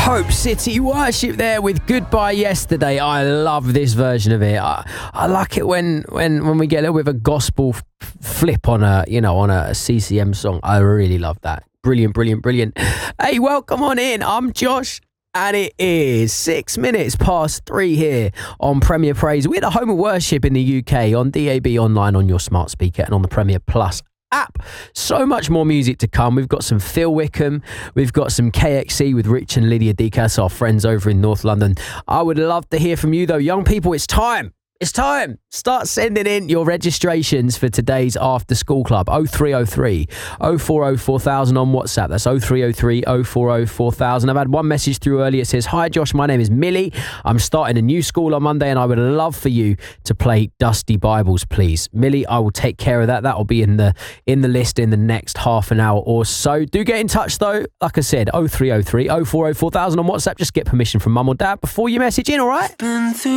Hope City Worship there with Goodbye Yesterday. I love this version of it. I like it when we get a little bit of a gospel flip on a CCM song. I really love that. Brilliant. Hey, welcome on in. I'm Josh. And it is 6 minutes past 3 here on Premier Praise. We're the home of worship in the UK on DAB online on your smart speaker and on the Premier Plus app. So much more music to come. We've got some Phil Wickham. We've got some KXC with Rich and Lydia Dekas, our friends over in North London. I would love to hear from you though. Young people, it's time. It's time. Start sending in your registrations for today's After School Club. 0303 040 4000 on WhatsApp. That's 0303 040 4000. I've had one message through earlier. It says, "Hi Josh, my name is Millie. I'm starting a new school on Monday and I would love for you to play Dusty Bibles, please." Millie, I will take care of that. That'll be in the list in the next half an hour or so. Do get in touch though. Like I said, 0303 040 4000 on WhatsApp. Just get permission from mum or dad before you message in, all right?